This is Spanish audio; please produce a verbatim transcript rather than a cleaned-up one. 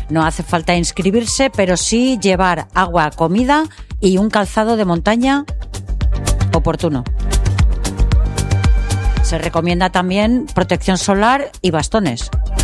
No hace falta inscribirse, pero sí llevar agua, comida y un calzado de montaña oportuno. Se recomienda también protección solar y bastones.